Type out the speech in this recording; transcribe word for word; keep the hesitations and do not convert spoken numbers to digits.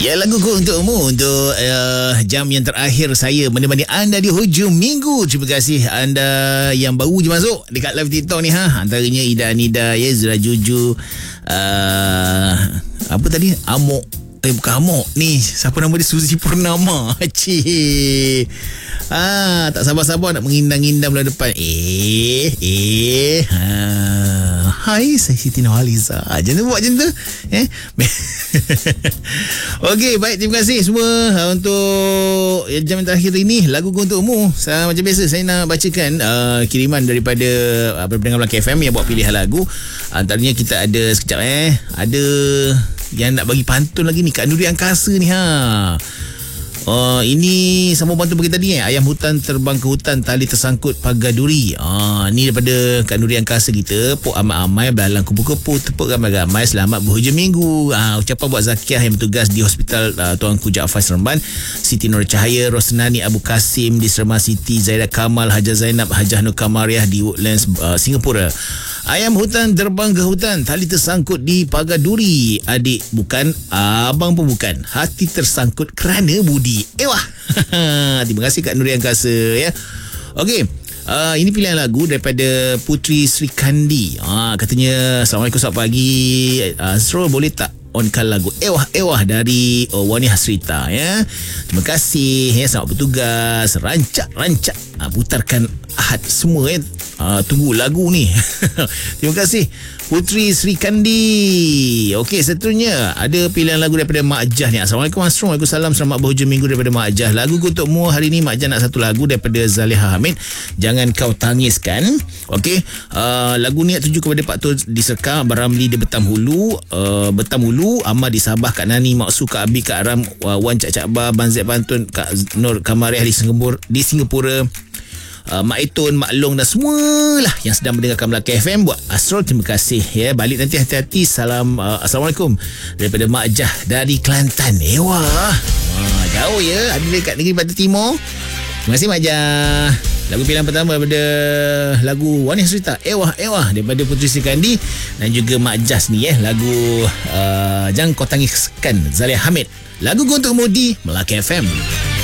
Ya, laguku untukmu untuk uh, jam yang terakhir saya menemani anda di hujung minggu. Terima kasih anda yang baru je masuk dekat live TikTok ni ha. Antaranya Ida Anida, ya, Zura Juju, uh, apa tadi? Amok. Eh, bukan Amok ni. Siapa nama dia? Suzy Purnama. Cik. Ah, tak sabar-sabar nak mengindang-indang bulan depan. Eh, eh. Ha. Hai, saya Siti Nurhaliza. Jangan buat macam tu. Eh? Okey, baik. Terima kasih semua untuk jam yang terakhir ini. Lagu untukmu. Saya, macam biasa, saya nak bacakan uh, kiriman daripada uh, pendengar Melaka F M yang buat pilihan lagu. Antaranya kita ada sekejap eh. Ada yang nak bagi pantun lagi ni, Kak Nuri Angkasa ni ha. Uh, ini sama pantun bagi tadi eh. Ayam hutan terbang ke hutan, tali tersangkut pagar duri. Uh, ni daripada Kak Nuri Angkasa kita. Pok amai-amai belalang kupu-kupu, tepuk ramai-ramai, selamat berhujung minggu. Uh, ucapan buat Zakiah yang bertugas di Hospital uh, Tuanku Jaafar Seremban, Siti Nur Cahaya, Rosnani Abu Kasim di Seremban City, Zaidah Kamal, Haja Zainab, Hajah Nur Kamariah di Woodlands, uh, Singapura. Ayam hutan terbang ke hutan, tali tersangkut di pagar duri. Adik bukan, abang pun bukan, hati tersangkut kerana budi. Ewah. Terima kasih Kak Nuri Angkasa ya. Okey, uh, ini pilihan lagu daripada Putri Sri Kandi. Uh, katanya, Assalamualaikum, selamat pagi. Uh, Sro, boleh tak onkan lagu Ewah Ewah dari oh, Wani Hasrita ya. Terima kasih ya, selamat bertugas. Rancak-rancak uh, putarkan Ahad semua ya. Uh, tunggu lagu ni. Terima kasih Putri Sri Kandi. Okey, seterusnya ada pilihan lagu daripada Mak Jah ni. Assalamualaikum, Waalaikumsalam, selamat berhujung minggu daripada Mak Jah. Lagu untukmu hari ni Mak Jah nak satu lagu daripada Zaliha Hamid, Jangan Kau Tangiskan. Okey, uh, lagu ni tuju kepada Pak Tul di Serka, Abang Ramli di Betam Hulu, uh, Betam Hulu, Amar di Sabah, Kak Nani, Maksu, Kak Abi, Kak Ram, uh, Wan Cak Cak Bar, Banzet Pantun, Kak Nur Kamariah di Singapura, di Singapura. Uh, Mak Etun, Mak Long dan semualah yang sedang mendengarkan Melaka F M. Buat Asrul, terima kasih ya. Balik nanti hati-hati. Salam uh, Assalamualaikum daripada Mak Jah dari Kelantan. Ewah, uh, jauh ya, ada dekat negeri Pantai Timur. Terima kasih Mak Jah. Lagu pilihan pertama daripada lagu Wani Hasrita, Ewah Ewah daripada Putri Sri Kandi, dan juga Mak Jas ni eh, lagu uh, Jangan Kau Tangiskan, Zaliha Hamid. Lagu untukmu di Melaka F M.